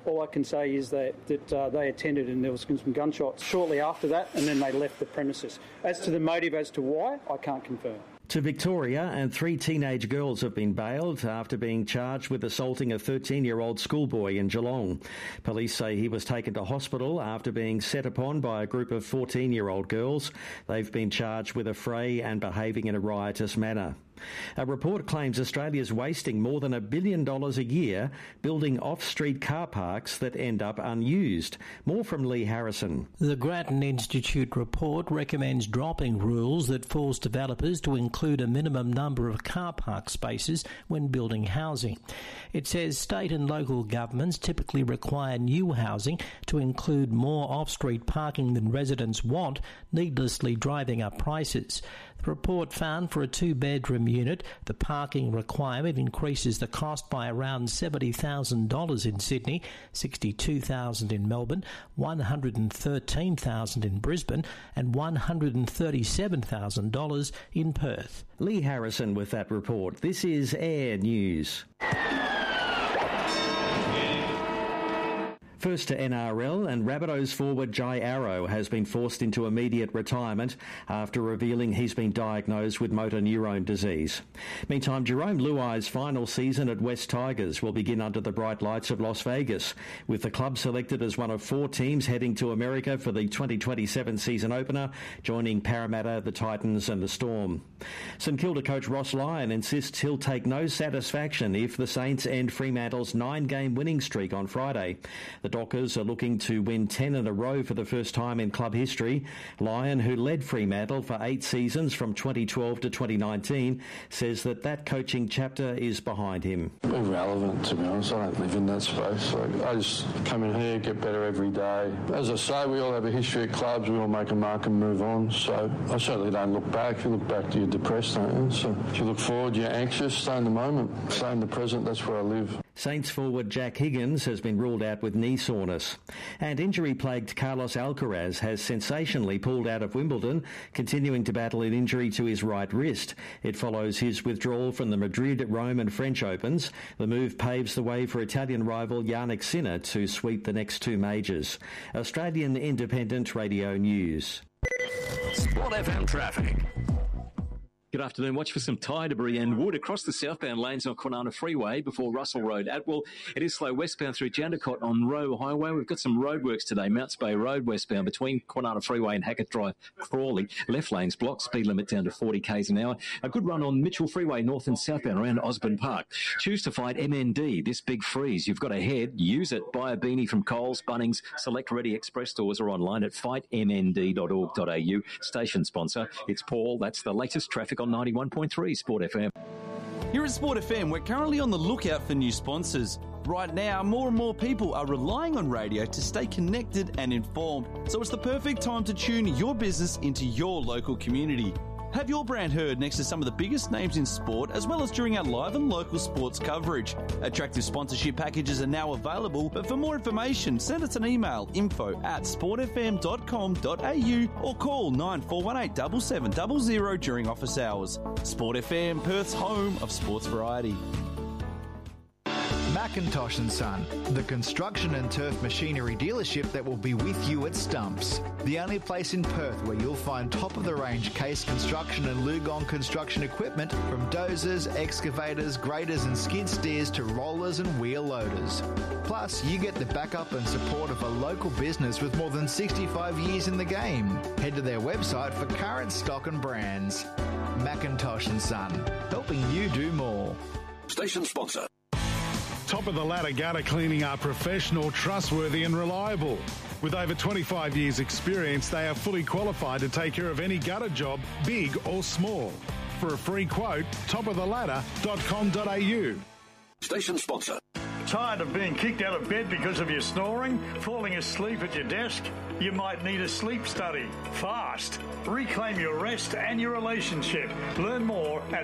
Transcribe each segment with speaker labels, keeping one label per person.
Speaker 1: All I can say is that they attended and there was some gunshots shortly after that, and then they left the premises. As to the motive as to why, I can't confirm.
Speaker 2: To Victoria, and 3 teenage girls have been bailed after being charged with assaulting a 13-year-old schoolboy in Geelong. Police say he was taken to hospital after being set upon by a group of 14-year-old girls. They've been charged with affray and behaving in a riotous manner. A report claims Australia's wasting more than $1 billion a year building off-street car parks that end up unused. More from Lee Harrison.
Speaker 3: The Grattan Institute report recommends dropping rules that force developers to include a minimum number of car park spaces when building housing. It says state and local governments typically require new housing to include more off-street parking than residents want, needlessly driving up prices. The report found for a 2-bedroom unit, the parking requirement increases the cost by around $70,000 in Sydney, $62,000 in Melbourne, $113,000 in Brisbane, and $137,000 in Perth.
Speaker 2: Lee Harrison with that report. This is Air News. First to NRL, and Rabbitohs forward Jai Arrow has been forced into immediate retirement after revealing he's been diagnosed with motor neurone disease. Meantime, Jerome Luai's final season at West Tigers will begin under the bright lights of Las Vegas, with the club selected as one of 4 teams heading to America for the 2027 season opener, joining Parramatta, the Titans and the Storm. St Kilda coach Ross Lyon insists he'll take no satisfaction if the Saints end Fremantle's 9-game winning streak on Friday. The Dockers are looking to win 10 in a row for the first time in club history. Lyon, who led Fremantle for 8 seasons from 2012 to 2019, says that coaching chapter is behind him.
Speaker 4: Irrelevant, to be honest. I don't live in that space. I just come in here, get better every day. As I say, we all have a history at clubs. We all make a mark and move on. So I certainly don't look back. If you look back, you're depressed, don't you? So if you look forward, you're anxious. Stay in the moment. Stay in the present. That's where I live.
Speaker 2: Saints forward Jack Higgins has been ruled out with knee soreness. And injury-plagued Carlos Alcaraz has sensationally pulled out of Wimbledon, continuing to battle an injury to his right wrist. It follows his withdrawal from the Madrid, Rome and French Opens. The move paves the way for Italian rival Jannik Sinner to sweep the next 2 majors. Australian Independent Radio News.
Speaker 5: Sport FM traffic. Good afternoon. Watch for some tyre debris and wood across the southbound lanes on Kwinana Freeway before Russell Road. Atwell, it is slow westbound through Jandakot on Roe Highway. We've got some roadworks today. Mounts Bay Road westbound between Kwinana Freeway and Hackett Drive, Crawley. Left lanes blocked, speed limit down to 40 k's an hour. A good run on Mitchell Freeway north and southbound around Osborne Park. Choose to fight MND this big freeze. You've got a head, use it. Buy a beanie from Coles, Bunnings, Select Ready Express stores or online at fightmnd.org.au. Station sponsor, it's Paul. That's the latest traffic on 91.3 Sport FM.
Speaker 6: Here at Sport FM, we're currently on the lookout for new sponsors. Right now, more and more people are relying on radio to stay connected and informed, so it's the perfect time to tune your business into your local community. Have your brand heard next to some of the biggest names in sport, as well as during our live and local sports coverage. Attractive sponsorship packages are now available, but for more information, send us an email, info@sportfm.com.au or call 9418 7700 during office hours. Sport FM, Perth's home of sports variety.
Speaker 7: Macintosh & Son, the construction and turf machinery dealership that will be with you at Stumps. The only place in Perth where you'll find top-of-the-range Case Construction and Lugon construction equipment, from dozers, excavators, graders and skid steers to rollers and wheel loaders. Plus, you get the backup and support of a local business with more than 65 years in the game. Head to their website for current stock and brands. Macintosh & Son, helping you do more.
Speaker 5: Station sponsor.
Speaker 8: Top of the ladder gutter cleaning are professional, trustworthy and reliable. With over 25 years experience, they are fully qualified to take care of any gutter job, big or small. For a free quote, topoftheladder.com.au.
Speaker 5: Station sponsor.
Speaker 9: Tired of being kicked out of bed because of your snoring? Falling asleep at your desk? You might need a sleep study. Fast. Reclaim your rest and your relationship. Learn more at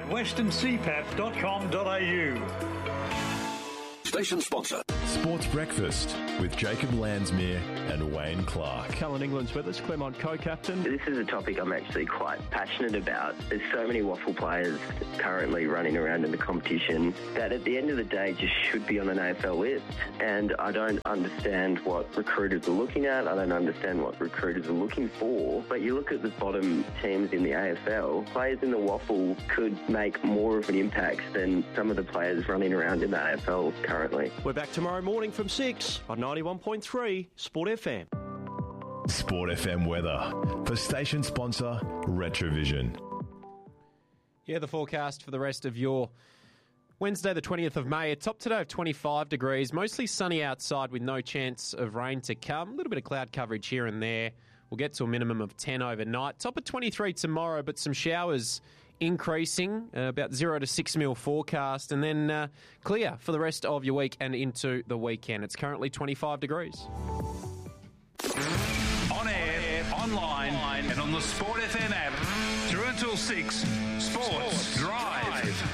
Speaker 9: westerncpap.com.au.
Speaker 5: Station sponsor.
Speaker 10: Sports Breakfast with Jacob Landsmere and Wayne Clark.
Speaker 11: Cullen England's with us, Claremont co-captain.
Speaker 12: This is a topic I'm actually quite passionate about. There's so many waffle players currently running around in the competition that at the end of the day just should be on an AFL list. And I don't understand what recruiters are looking at. I don't understand what recruiters are looking for. But you look at the bottom teams in the AFL, players in the waffle could make more of an impact than some of the players running around in the AFL currently.
Speaker 11: We're back tomorrow morning from 6 on 91.3 Sport FM.
Speaker 10: Sport FM weather for station sponsor Retrovision.
Speaker 13: Yeah, the forecast for the rest of your Wednesday, the 20th of May. A top today of 25 degrees, mostly sunny outside with no chance of rain to come. A little bit of cloud coverage here and there. We'll get to a minimum of 10 overnight. Top of 23 tomorrow, but some showers increasing, about 0 to 6 mil forecast, and then clear for the rest of your week and into the weekend. It's currently 25 degrees.
Speaker 14: On air, online, and on the Sport FM app. Through until 6, Sports Drive.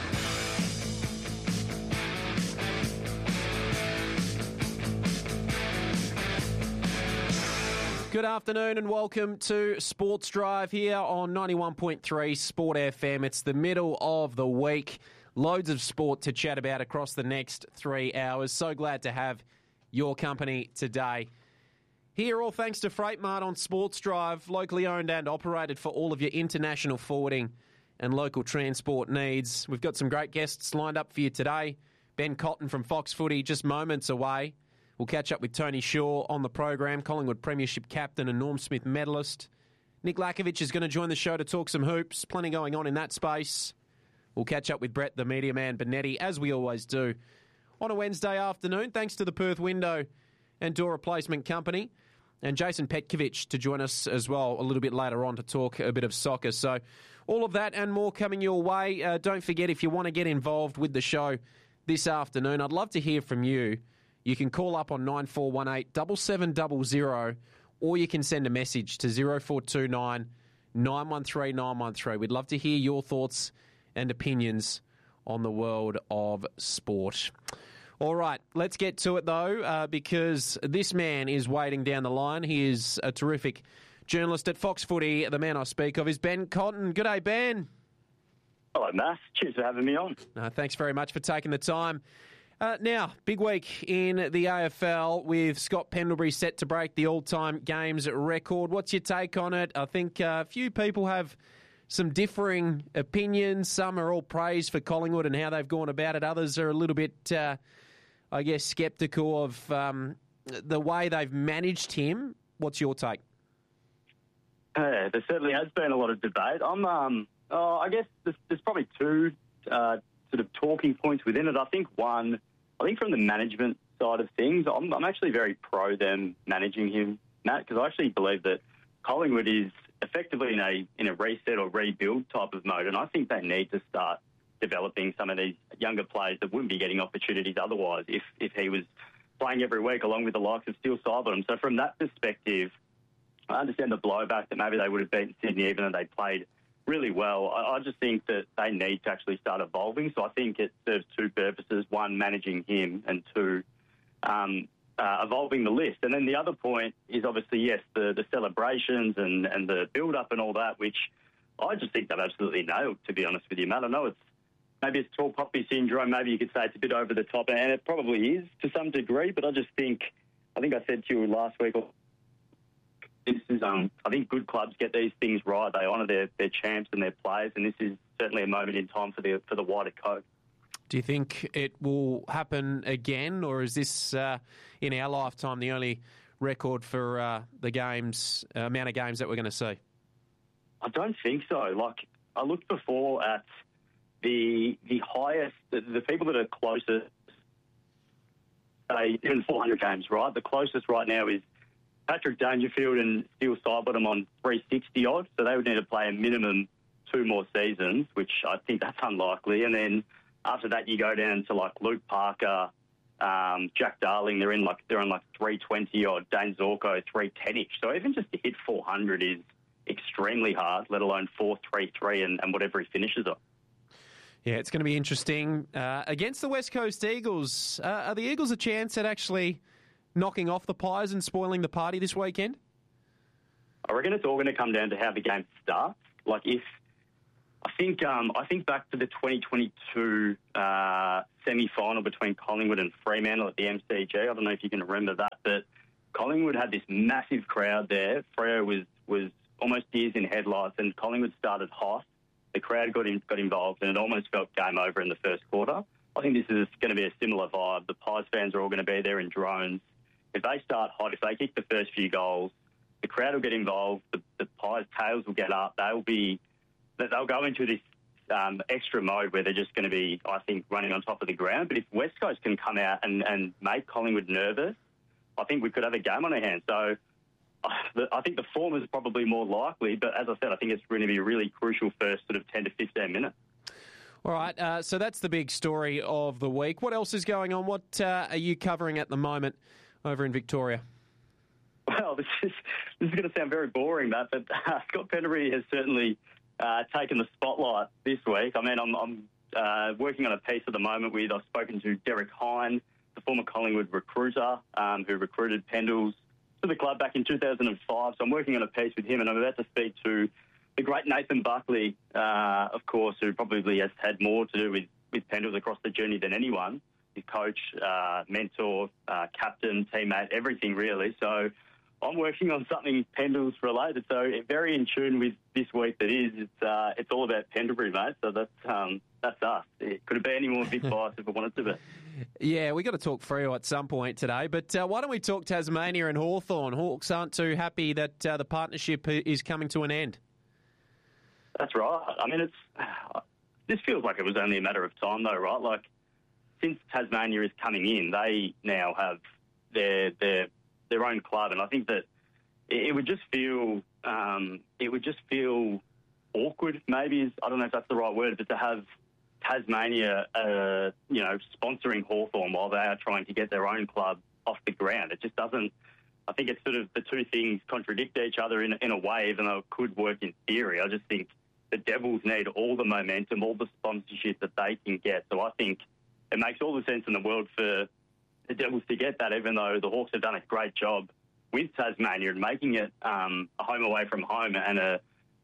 Speaker 13: Good afternoon and welcome to Sports Drive here on 91.3 Sport FM. It's the middle of the week. Loads of sport to chat about across the next 3 hours. So glad to have your company today. Here, all thanks to Freight Mart on Sports Drive, locally owned and operated for all of your international forwarding and local transport needs. We've got some great guests lined up for you today. Ben Cotton from Fox Footy just moments away. We'll catch up with Tony Shaw on the program, Collingwood Premiership captain and Norm Smith medalist. Nick Lakovic is going to join the show to talk some hoops. Plenty going on in that space. We'll catch up with Brett, the media man, Benetti, as we always do, on a Wednesday afternoon, thanks to the Perth Window and Door Replacement Company. And Jason Petkovic to join us as well a little bit later on to talk a bit of soccer. So all of that and more coming your way. Don't forget, if you want to get involved with the show this afternoon, I'd love to hear from you. You can call up on 9418 7700, or you can send a message to 0429 913 913. We'd love to hear your thoughts and opinions on the world of sport. All right, let's get to it though, because this man is waiting down the line. He is a terrific journalist at Fox Footy. The man I speak of is Ben Cotton. Good day, Ben.
Speaker 15: Hello, Matt. Cheers for having me on.
Speaker 13: Thanks very much for taking the time. Now, big week in the AFL with Scott Pendlebury set to break the all-time games record. What's your take on it? I think a few people have some differing opinions. Some are all praised for Collingwood and how they've gone about it. Others are a little bit, sceptical of the way they've managed him. What's your take?
Speaker 15: There certainly has been a lot of debate. I guess there's probably two sort of talking points within it. I think from the management side of things, I'm actually very pro them managing him, Matt, because I actually believe that Collingwood is effectively in a reset or rebuild type of mode, and I think they need to start developing some of these younger players that wouldn't be getting opportunities otherwise if he was playing every week along with the likes of Steele Cyberton. So from that perspective, I understand the blowback that maybe they would have beaten Sydney even though they played really well. I just think that they need to actually start evolving. So I think it serves two purposes. One, managing him, and two, evolving the list. And then the other point is obviously, yes, the celebrations and the build-up and all that, which I just think they've absolutely nailed, to be honest with you, Matt. I know maybe it's tall poppy syndrome. Maybe you could say it's a bit over the top, and it probably is to some degree, but I think I said to you last week, this is, I think good clubs get these things right. They honour their champs and their players, and this is certainly a moment in time for the wider code.
Speaker 13: Do you think it will happen again, or is this in our lifetime the only record for the games amount of games that we're going to see?
Speaker 15: I don't think so. Like, I looked before at the highest, the people that are closest, even 400 games, right? The closest right now is Patrick Dangerfield and Steele Cyberton on 360 odd, so they would need to play a minimum 2 more seasons, which I think that's unlikely. And then after that, you go down to like Luke Parker, Jack Darling. They're on like 320 odd. Dane Zorko 310ish. So even just to hit 400 is extremely hard, let alone 433 and whatever he finishes on.
Speaker 13: Yeah, it's going to be interesting against the West Coast Eagles. Are the Eagles a chance at actually knocking off the Pies and spoiling the party this weekend?
Speaker 15: I reckon it's all going to come down to how the game starts. Like I think back to the 2022 semi-final between Collingwood and Fremantle at the MCG. I don't know if you can remember that, but Collingwood had this massive crowd there. Freo was almost deers in headlights, and Collingwood started hot. The crowd got involved, and it almost felt game over in the first quarter. I think this is going to be a similar vibe. The Pies fans are all going to be there in drones. If they start hot, if they kick the first few goals, the crowd will get involved. The Pies' tails will get up. They'll go into this extra mode where they're just going to be, I think, running on top of the ground. But if West Coast can come out and make Collingwood nervous, I think we could have a game on our hands. So I think the form is probably more likely. But as I said, I think it's going to be a really crucial first sort of 10 to 15 minutes.
Speaker 13: All right, so that's the big story of the week. What else is going on? What are you covering at the moment over in Victoria?
Speaker 15: Well, this is going to sound very boring, Matt, but Scott Pendlebury has certainly taken the spotlight this week. I mean, I'm working on a piece at the moment with, I've spoken to Derek Hine, the former Collingwood recruiter who recruited Pendles to the club back in 2005. So I'm working on a piece with him, and I'm about to speak to the great Nathan Buckley, of course, who probably has had more to do with Pendles across the journey than anyone. His coach, mentor, captain, teammate, everything really. So I'm working on something Pendles related. So very in tune with this week that is. It's all about Pendlebury, mate. So that's us. It could have been any more big bias if it wanted to be.
Speaker 13: Yeah, we got to talk Freo at some point today. But why don't we talk Tasmania and Hawthorn? Hawks aren't too happy that the partnership is coming to an end.
Speaker 15: That's right. I mean, this feels like it was only a matter of time, though, right? Like, since Tasmania is coming in, they now have their own club, and I think that it would just feel awkward. Maybe I don't know if that's the right word, but to have Tasmania, sponsoring Hawthorn while they are trying to get their own club off the ground, it just doesn't. I think it's sort of the two things contradict each other in a way, even though it could work in theory. I just think the Devils need all the momentum, all the sponsorship that they can get. So I think it makes all the sense in the world for the Devils to get that, even though the Hawks have done a great job with Tasmania and making it a home away from home and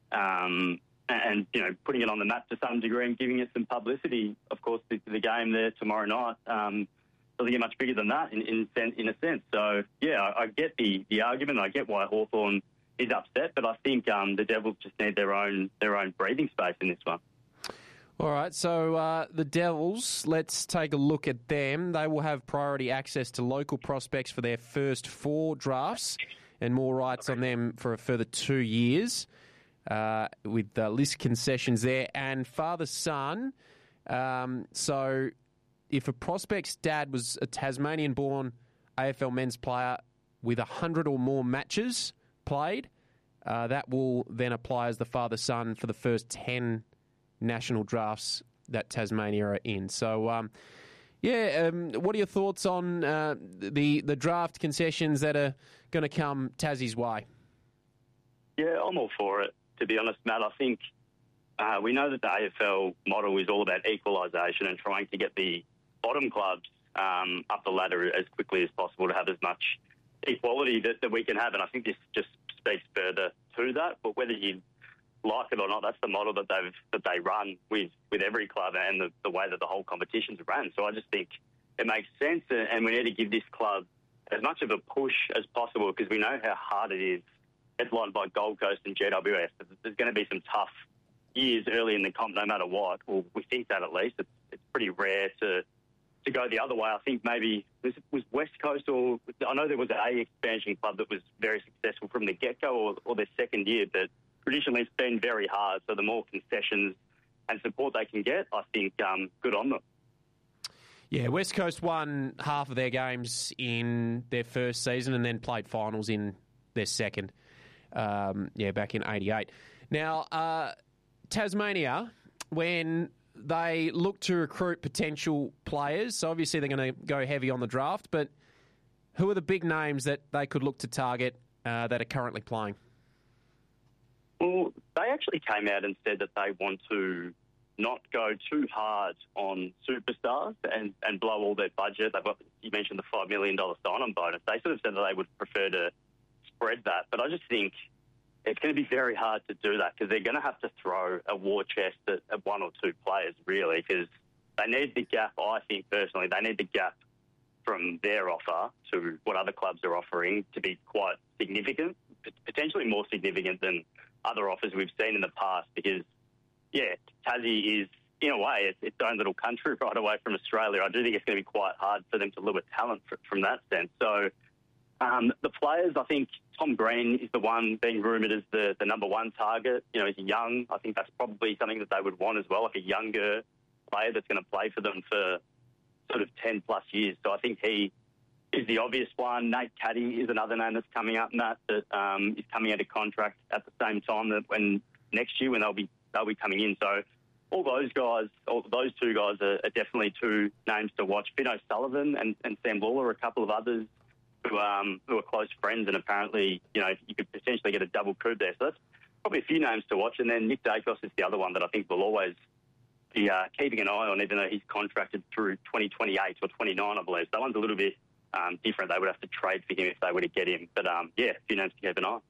Speaker 15: putting it on the map to some degree and giving it some publicity. Of course, the game there tomorrow night doesn't get much bigger than that in a sense. So yeah, I get the argument. I get why Hawthorn is upset, but I think the Devils just need their own breathing space in this one.
Speaker 13: All right, so the Devils, let's take a look at them. They will have priority access to local prospects for their first 4 drafts and more rights on them for a further 2 years with list concessions there. And father-son, so if a prospect's dad was a Tasmanian-born AFL men's player with 100 or more matches played, that will then apply as the father-son for the first 10 national drafts that Tasmania are in. So, what are your thoughts on the draft concessions that are going to come Tassie's way?
Speaker 15: Yeah, I'm all for it, to be honest, Matt. I think we know that the AFL model is all about equalisation and trying to get the bottom clubs up the ladder as quickly as possible to have as much equality that we can have. And I think this just speaks further to that. But whether you like it or not, that's the model that they run with every club and the way that the whole competition's run. So I just think it makes sense, and we need to give this club as much of a push as possible because we know how hard it is, headlined by Gold Coast and GWS. There's going to be some tough years early in the comp no matter what, or we think that at least. It's pretty rare to go the other way. I think maybe was West Coast, or I know there was an expansion club that was very successful from the get-go or their second year, but traditionally it's been very hard. So the more concessions and support they can get, I think good on them.
Speaker 13: Yeah, West Coast won half of their games in their first season and then played finals in their second, back in 88. Now, Tasmania, when they look to recruit potential players, so obviously they're going to go heavy on the draft, but who are the big names that they could look to target that are currently playing?
Speaker 15: Well, they actually came out and said that they want to not go too hard on superstars and blow all their budget. You mentioned the $5 million sign-on bonus. They sort of said that they would prefer to spread that. But I just think it's going to be very hard to do that because they're going to have to throw a war chest at one or two players, really, because they need the gap, I think personally, they need the gap from their offer to what other clubs are offering to be quite significant, potentially more significant than other offers we've seen in the past because, yeah, Tassie is, in a way, its own little country right away from Australia. I do think it's going to be quite hard for them to lure talent from that sense. So the players, I think Tom Green is the one being rumoured as the number one target. You know, he's young. I think that's probably something that they would want as well, like a younger player that's going to play for them for sort of 10 plus years. So I think he is the obvious one. Nate Caddy is another name that's coming up, Matt, that is coming out of contract at the same time when next year when they'll be coming in. So all those two guys are definitely two names to watch. Finn O'Sullivan and Sam Lawler, a couple of others who are close friends, and apparently, you know, you could potentially get a double coup there. So that's probably a few names to watch. And then Nick Dacos is the other one that I think will always be keeping an eye on, even though he's contracted through 2028 or 29, I believe. That one's a little bit different. They would have to trade for him if they were to get him. But, yeah, a few names to keep an eye on.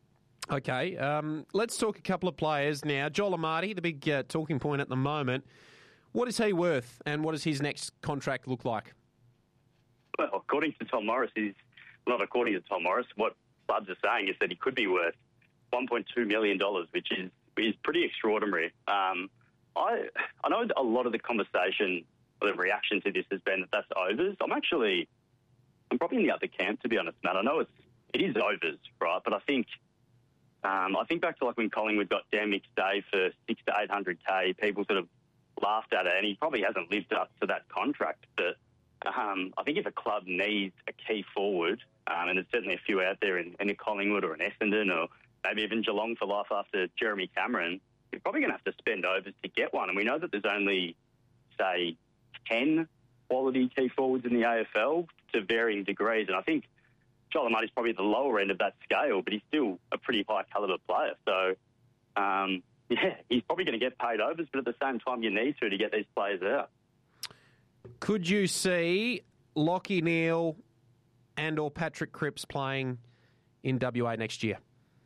Speaker 13: Okay, let's talk a couple of players now. Joel Amati, the big talking point at the moment. What is he worth and what does his next contract look like?
Speaker 15: Well, according to Tom Morris, what clubs are saying is that he could be worth $1.2 million, which is pretty extraordinary. I know a lot of the conversation or the reaction to this has been that that's overs. I'm probably in the other camp, to be honest, Matt. I know it is overs, right? But I think back to like when Collingwood got Dan McStay for 600 to 800K, people sort of laughed at it, and he probably hasn't lived up to that contract. But I think if a club needs a key forward, and there's certainly a few out there in a Collingwood or an Essendon or maybe even Geelong for life after Jeremy Cameron, you're probably going to have to spend overs to get one. And we know that there's only, say, 10 quality key forwards in the AFL to varying degrees. And I think Joel Amati's probably at the lower end of that scale, but he's still a pretty high calibre player. So, yeah, he's probably going to get paid overs, but at the same time you need to get these players out.
Speaker 13: Could you see Lachie Neale and or Patrick Cripps playing in WA next year?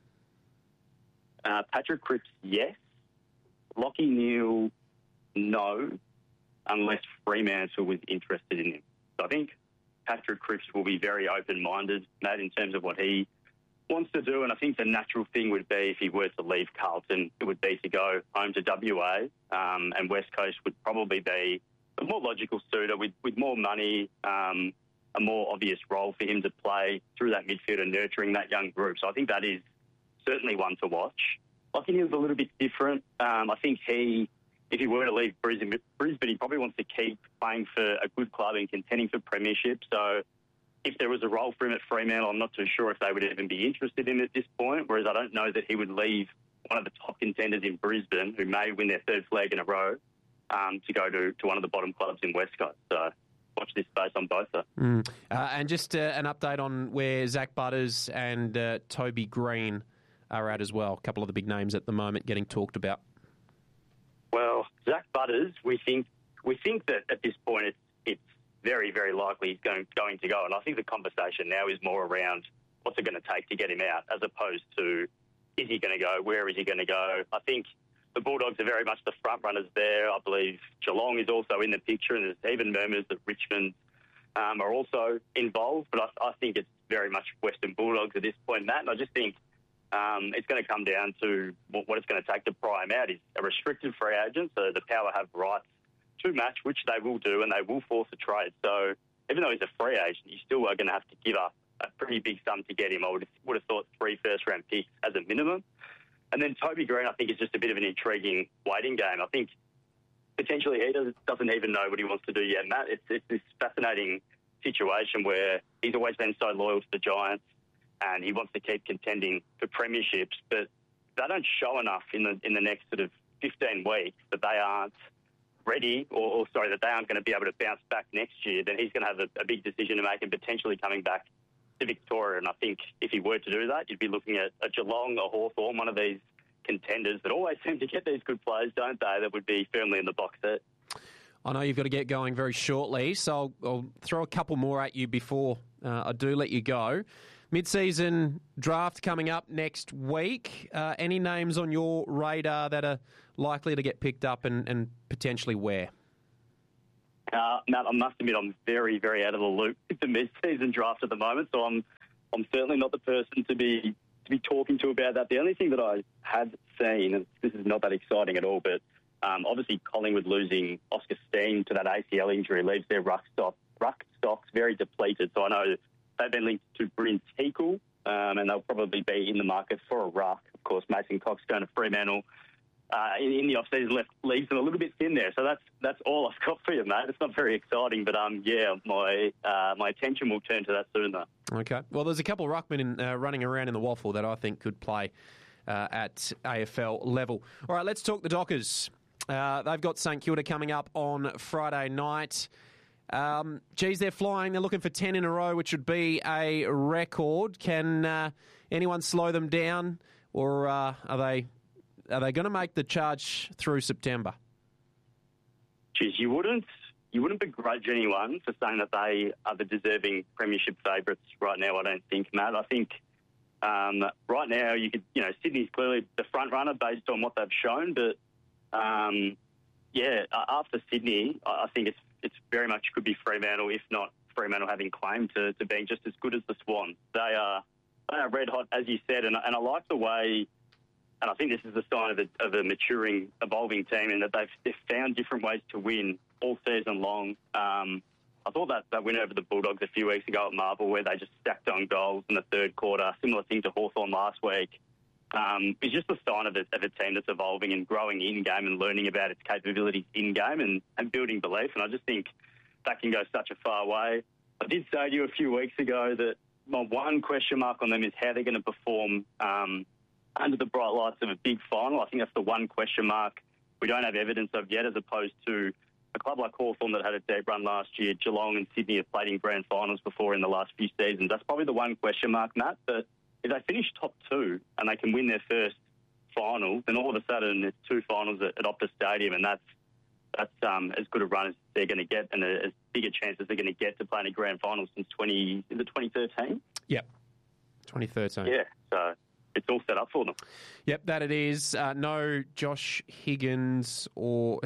Speaker 15: Patrick Cripps, yes. Lachie Neale, no, unless Fremantle was interested in him. So I think Patrick Cripps will be very open-minded, Matt, in terms of what he wants to do. And I think the natural thing would be, if he were to leave Carlton, it would be to go home to WA, and West Coast would probably be a more logical suitor with more money, a more obvious role for him to play through that midfield and nurturing that young group. So I think that is certainly one to watch. Lachie Neale's a little bit different. I think if he were to leave Brisbane, he probably wants to keep playing for a good club and contending for premiership. So if there was a role for him at Fremantle, I'm not too sure if they would even be interested in it at this point, whereas I don't know that he would leave one of the top contenders in Brisbane, who may win their third flag in a row, to go to one of the bottom clubs in West Coast. So watch this space on both of them.
Speaker 13: And just an update on where Zach Butters and Toby Green are at as well. A couple of the big names at the moment getting talked about.
Speaker 15: Well, Zach Butters, we think that at this point it's very, very likely he's going to go. And I think the conversation now is more around what's it going to take to get him out, as opposed to is he going to go, where is he going to go. I think the Bulldogs are very much the front runners there. I believe Geelong is also in the picture, and there's even murmurs that Richmond are also involved. But I think it's very much Western Bulldogs at this point, Matt. And I just think it's going to come down to what it's going to take to pry him out is a restricted free agent, so the Power have rights to match, which they will do, and they will force a trade. So even though he's a free agent, you still are going to have to give up a pretty big sum to get him. I would have thought 3 first-round picks as a minimum. And then Toby Green, I think, is just a bit of an intriguing waiting game. I think potentially he doesn't even know what he wants to do yet, Matt. It's this fascinating situation where he's always been so loyal to the Giants and he wants to keep contending for premierships, but they don't show enough in the next sort of 15 weeks that they aren't ready that they aren't going to be able to bounce back next year. Then he's going to have a big decision to make and potentially coming back to Victoria. And I think if he were to do that, you'd be looking at a Geelong, a Hawthorn, one of these contenders that always seem to get these good players, don't they, that would be firmly in the box set.
Speaker 13: I know you've got to get going very shortly, so I'll throw a couple more at you before I do let you go. Mid-season draft coming up next week. Any names on your radar that are likely to get picked up and potentially where?
Speaker 15: Matt, I must admit I'm very, very out of the loop with the mid-season draft at the moment, so I'm certainly not the person to be talking to about that. The only thing that I have seen, and this is not that exciting at all, but obviously Collingwood losing Oscar Steen to that ACL injury leaves their ruck stocks very depleted. So I know they've been linked to Bryn Teakle, and they'll probably be in the market for a ruck. Of course, Mason Cox going to Fremantle in the off-season leaves them a little bit thin there. So that's all I've got for you, mate. It's not very exciting, but my attention will turn to that soon, though.
Speaker 13: Okay. Well, there's a couple of ruckmen running around in the waffle that I think could play at AFL level. All right, let's talk the Dockers. They've got St Kilda coming up on Friday night. They're flying. They're looking for 10 in a row, which would be a record. Can anyone slow them down, or are they going to make the charge through September?
Speaker 15: Geez, you wouldn't begrudge anyone for saying that they are the deserving premiership favourites right now, I don't think, Matt. I think right now Sydney's clearly the front runner based on what they've shown, but after Sydney, I think it's very much could be Fremantle, if not Fremantle having claim to being just as good as the Swans. They are red hot, as you said, and I like the way. And I think this is the sign of a maturing, evolving team, in that they've found different ways to win all season long. I thought that win over the Bulldogs a few weeks ago at Marvel, where they just stacked on goals in the third quarter, similar thing to Hawthorn last week, is just a sign of a team that's evolving and growing in-game and learning about its capabilities in-game and building belief. And I just think that can go such a far way. I did say to you a few weeks ago that my one question mark on them is how they're going to perform under the bright lights of a big final. I think that's the one question mark we don't have evidence of yet, as opposed to a club like Hawthorn that had a deep run last year. Geelong and Sydney have played in grand finals before in the last few seasons. That's probably the one question mark, Matt. But if they finish top two and they can win their first final, then all of a sudden there's two finals at Optus Stadium, and that's as good a run as they're going to get, and as big a chance as they're going to get to play in a grand final since 2013?
Speaker 13: Yep, 2013.
Speaker 15: Yeah, so it's all set up for them.
Speaker 13: Yep, that it is. No Jack Higgins or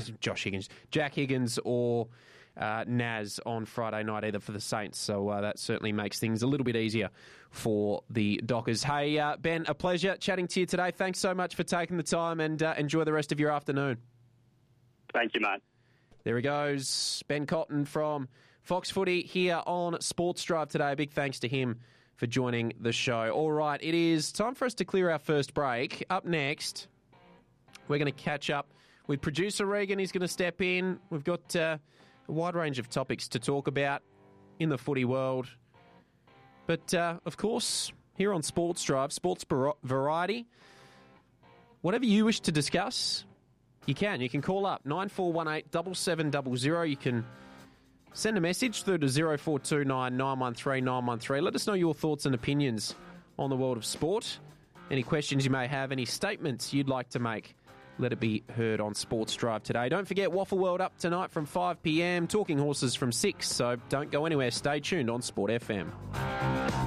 Speaker 13: Naz on Friday night either for the Saints, so that certainly makes things a little bit easier for the Dockers. Hey, Ben, a pleasure chatting to you today. Thanks so much for taking the time, and enjoy the rest of your afternoon.
Speaker 15: Thank you, mate.
Speaker 13: There he goes, Ben Cotton from Fox Footy here on Sports Drive today. Big thanks to him for joining the show. All right, it is time for us to clear our first break. Up next, we're going to catch up with producer Regan. He's going to step in. We've got a wide range of topics to talk about in the footy world. But, of course, here on Sports Drive, Sports Variety, whatever you wish to discuss, you can. You can call up 9418 7700. You can send a message through to 0429 913 913. Let us know your thoughts and opinions on the world of sport. Any questions you may have, any statements you'd like to make, let it be heard on Sports Drive today. Don't forget Waffle World up tonight from 5 p.m, Talking Horses from 6, so don't go anywhere. Stay tuned on Sport FM.